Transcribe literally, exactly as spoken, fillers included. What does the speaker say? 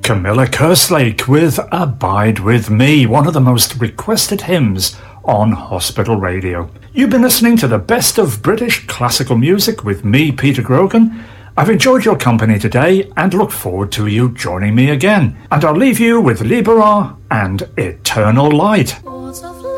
Camilla Kerslake with Abide With Me, one of the most requested hymns on Hospital Radio. You've been listening to the best of British classical music with me, Peter Grogan. I've enjoyed your company today and look forward to you joining me again. And I'll leave you with Libera and Eternal Light.